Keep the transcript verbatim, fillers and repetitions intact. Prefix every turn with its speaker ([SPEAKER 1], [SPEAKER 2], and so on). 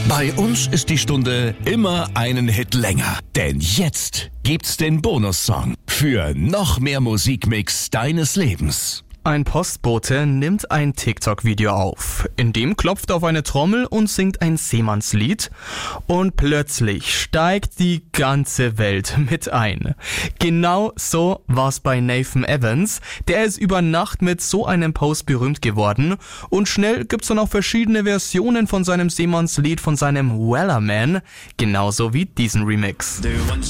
[SPEAKER 1] Bei uns ist die Stunde immer einen Hit länger. Denn jetzt gibt's den Bonussong für noch mehr Musikmix deines Lebens.
[SPEAKER 2] Ein Postbote nimmt ein TikTok-Video auf. In dem klopft er auf eine Trommel und singt ein Seemannslied. Und plötzlich steigt die ganze Welt mit ein. Genau so war's bei Nathan Evans. Der ist über Nacht mit so einem Post berühmt geworden. Und schnell gibt's dann auch verschiedene Versionen von seinem Seemannslied, von seinem Wellerman. Genauso wie diesen Remix.